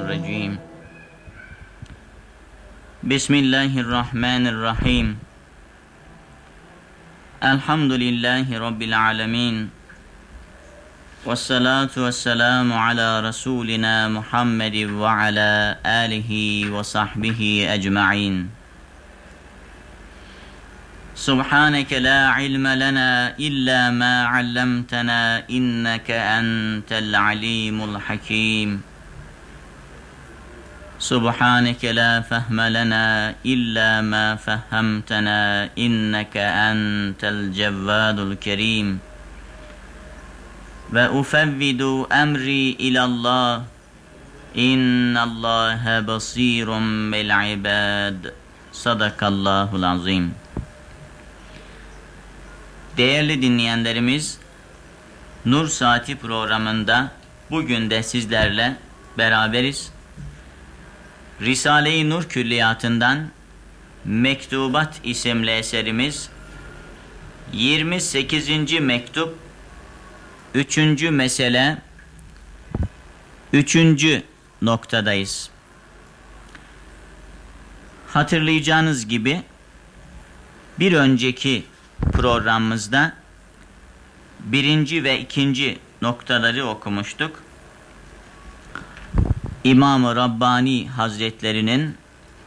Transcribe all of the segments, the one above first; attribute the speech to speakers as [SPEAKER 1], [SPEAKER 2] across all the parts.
[SPEAKER 1] الرجيم بسم الله الرحمن الرحيم الحمد لله رب العالمين والصلاة والسلام على رسولنا محمد وعلى آله وصحبه أجمعين سبحانك لا علم لنا إلا ما علمتنا إنك أنت العليم الحكيم سبحانك لا فهم لنا إلا ما فهمتنا إنك أنت الجواد الكريم وأفوض أمري إلى الله إن الله بصير بالعباد صدق الله العظيم. Değerli dinleyenlerimiz, Nur Saati programında bugün de sizlerle beraberiz. Risale-i Nur Külliyatı'ndan Mektubat isimli eserimiz 28. mektup 3. mesele 3. noktadayız. Hatırlayacağınız gibi bir önceki programımızda 1. ve 2. noktaları okumuştuk. İmam-ı Rabbani Hazretlerinin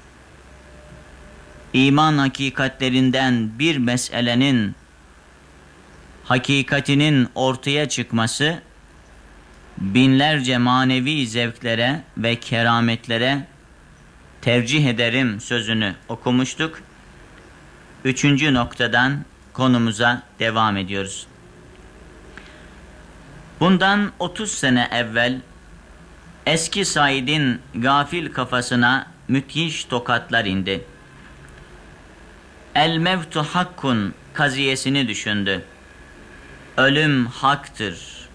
[SPEAKER 1] iman hakikatlerinden bir meselenin hakikatinin ortaya çıkması binlerce manevi zevklere ve kerametlere tercih ederim sözünü okumuştuk. 3. noktadan konumuza devam ediyoruz. Bundan 30 sene evvel eski Said'in gafil kafasına müthiş tokatlar indi. El mevtu hakkun kaziyesini düşündü. Ölüm haktır.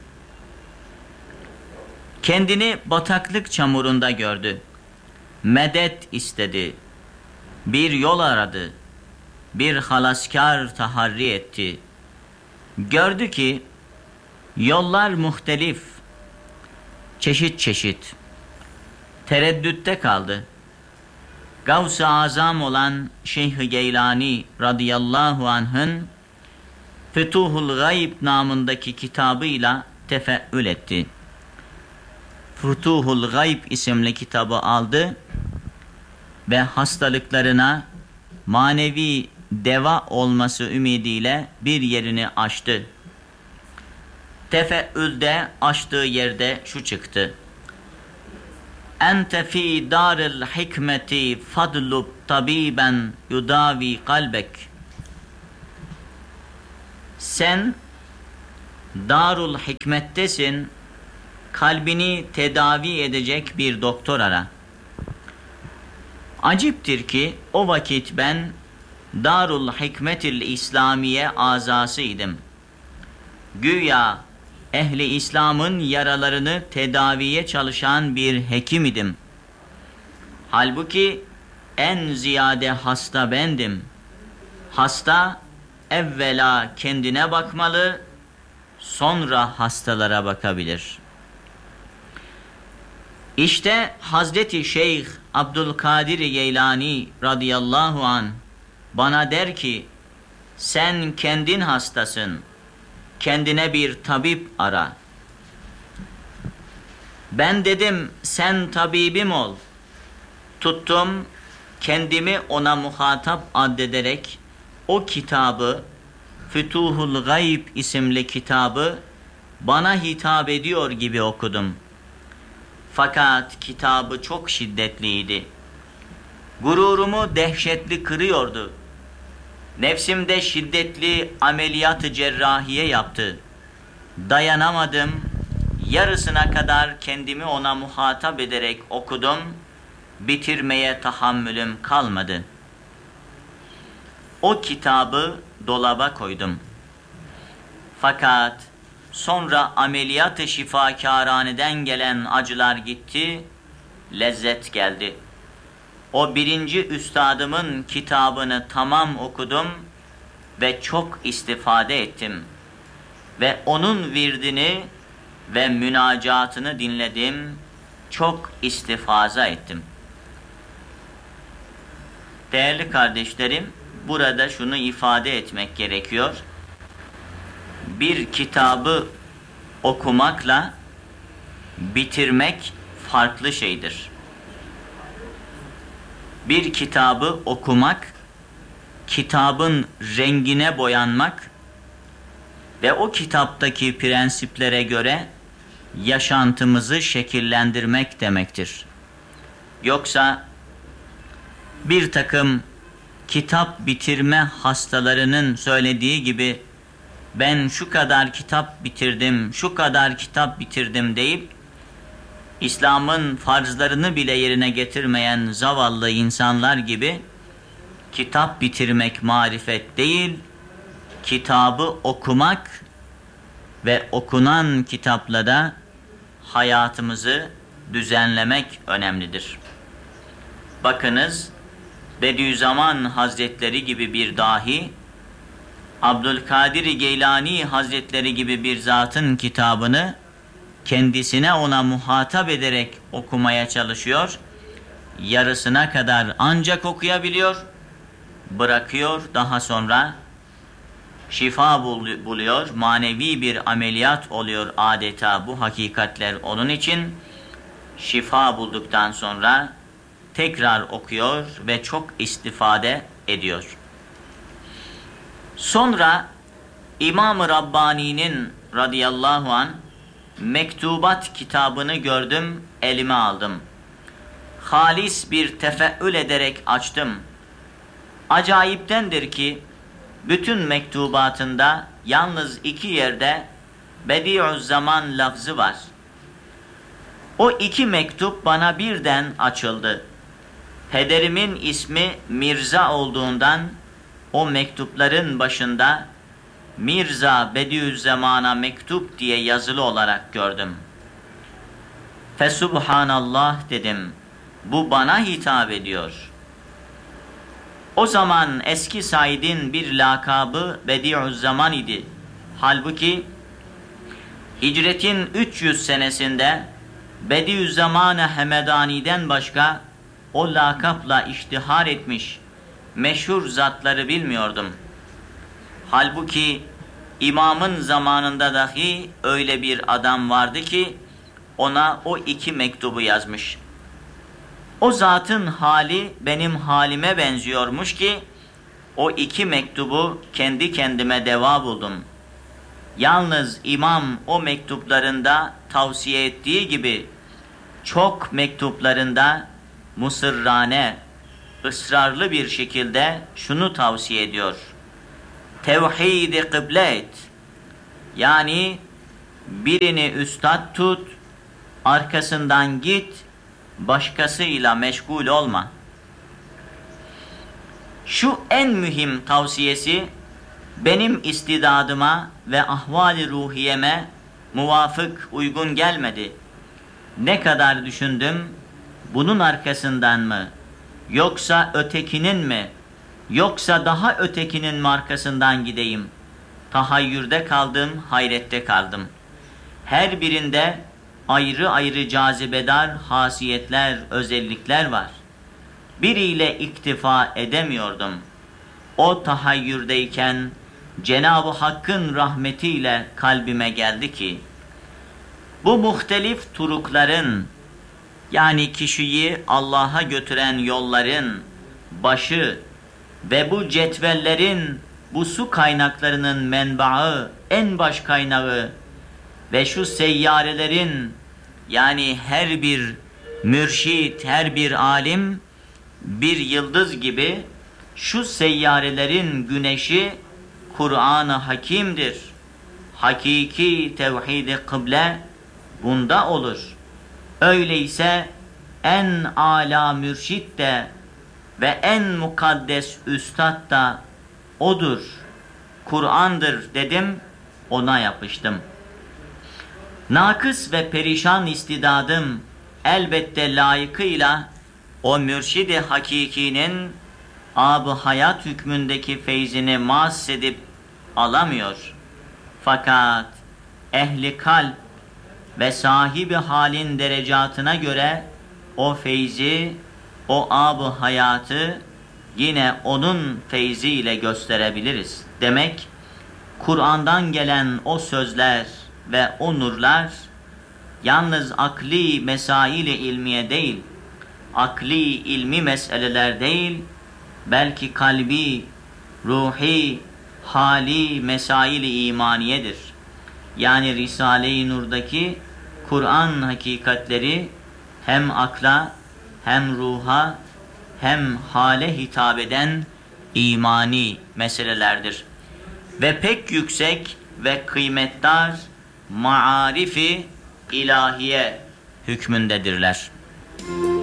[SPEAKER 1] Kendini bataklık çamurunda gördü. Medet istedi. Bir yol aradı. Bir halaskar taharri etti. Gördü ki yollar muhtelif, çeşit çeşit. Tereddütte kaldı. Gavs-ı Azam olan Şeyh-i Geylani radıyallahu anh'ın Fütuhul Gayb namındaki kitabıyla tefeül etti. Fütuhul Gayb isimli kitabı aldı ve hastalıklarına manevi deva olması ümidiyle bir yerini açtı. Tefeülde açtığı yerde şu çıktı. Ente fi daril hikmeti fadlub tabiben yudavi kalbek. Sen darul hikmettesin, kalbini tedavi edecek bir doktor ara. Aciptir ki o vakit ben Darul Hikmetil İslamiye azasıydım. Güya ehli İslam'ın yaralarını tedaviye çalışan bir hekim idim. Halbuki en ziyade hasta bendim. Hasta evvela kendine bakmalı, sonra hastalara bakabilir. İşte Hazreti Şeyh Abdülkadir Geylani radıyallahu anh bana der ki, sen kendin hastasın, kendine bir tabip ara. Ben dedim, sen tabibim ol. Tuttum, kendimi ona muhatap addederek o kitabı, Fütuhul Gayb isimli kitabı bana hitap ediyor gibi okudum. Fakat kitabı çok şiddetliydi. Gururumu dehşetli kırıyordu. Nefsimde şiddetli ameliyat-ı cerrahiye yaptı. Dayanamadım. Yarısına kadar kendimi ona muhatap ederek okudum. Bitirmeye tahammülüm kalmadı. O kitabı dolaba koydum. Fakat sonra ameliyat-ı şifakâraneden gelen acılar gitti, lezzet geldi. O 1. üstadımın kitabını tamam okudum ve çok istifade ettim. Ve onun virdini ve münacatını dinledim çok istifaza ettim. Değerli kardeşlerim, burada şunu ifade etmek gerekiyor. Bir kitabı okumakla bitirmek farklı şeydir. Bir kitabı okumak, kitabın rengine boyanmak ve o kitaptaki prensiplere göre yaşantımızı şekillendirmek demektir. Yoksa bir takım kitap bitirme hastalarının söylediği gibi ben şu kadar kitap bitirdim, şu kadar kitap bitirdim deyip İslam'ın farzlarını bile yerine getirmeyen zavallı insanlar gibi kitap bitirmek marifet değil, kitabı okumak ve okunan kitapla da hayatımızı düzenlemek önemlidir. Bakınız, Bediüzzaman Hazretleri gibi bir dahi, Abdülkadir Geylani Hazretleri gibi bir zatın kitabını kendisine ona muhatap ederek okumaya çalışıyor, yarısına kadar ancak okuyabiliyor, bırakıyor, daha sonra şifa buluyor, manevi bir ameliyat oluyor adeta bu hakikatler onun için. Şifa bulduktan sonra tekrar okuyor ve çok istifade ediyor. Sonra İmam-ı Rabbani'nin radıyallahu an mektubat kitabını gördüm, elime aldım. Halis bir tefeül ederek açtım. Acayiptendir ki bütün mektubatında yalnız 2 yerde Bediüzzaman lafzı var. O 2 mektup bana birden açıldı. Pederimin ismi Mirza olduğundan o mektupların başında Mirza Bediüzzaman'a mektup diye yazılı olarak gördüm. Fesubhanallah dedim. Bu bana hitap ediyor. O zaman eski Said'in bir lakabı Bediüzzaman idi. Halbuki hicretin 300 senesinde Bediüzzaman-ı Hemedani'den başka o lakapla iştihar etmiş meşhur zatları bilmiyordum. Halbuki imamın zamanında dahi öyle bir adam vardı ki ona o 2 mektubu yazmış. O zatın hali benim halime benziyormuş ki o 2 mektubu kendi kendime deva buldum. Yalnız imam o mektuplarında tavsiye ettiği gibi çok mektuplarında musırrane, ısrarlı bir şekilde şunu tavsiye ediyor. Tevhid-i kıble et. Yani birini üstad tut, arkasından git, başkasıyla meşgul olma. Şu en mühim tavsiyesi benim istidadıma ve ahval-i ruhiyeme muvafık, uygun gelmedi. Ne kadar düşündüm, bunun arkasından mı, yoksa ötekinin mi, yoksa daha ötekinin mi arkasından gideyim? Tahayyürde kaldım, hayrette kaldım. Her birinde ayrı ayrı cazibedar hasiyetler, özellikler var. Biriyle iktifa edemiyordum. O tahayyürdeyken Cenab-ı Hakk'ın rahmetiyle kalbime geldi ki, bu muhtelif turukların, yani kişiyi Allah'a götüren yolların başı ve bu cetvellerin, bu su kaynaklarının menbaı, en baş kaynağı ve şu seyyarelerin, yani her bir mürşit, her bir alim bir yıldız gibi, şu seyyarelerin güneşi Kur'an-ı Hakîm'dir. Hakiki tevhid-i kıble bunda olur. Öyleyse en âlâ mürşid de ve en mukaddes üstad da odur. Kur'an'dır dedim, ona yapıştım. Nakıs ve perişan istidadım elbette layıkıyla o mürşid-i hakikinin ab-ı hayat hükmündeki feyzini mahsedip alamıyor. Fakat ehli kalp ve sahibi halin derecatına göre o feyzi, o ab-ı hayatı yine onun feyziyle gösterebiliriz. Demek Kur'an'dan gelen o sözler ve o nurlar yalnız akli mesail-i ilmiye değil, akli ilmi meseleler değil, belki kalbi, ruhi, hali mesail-i imaniyedir. Yani Risale-i Nur'daki Kur'an hakikatleri hem akla, hem ruha, hem hale hitap eden imani meselelerdir. Ve pek yüksek ve kıymetdar maarifi ilahiye hükmündedirler.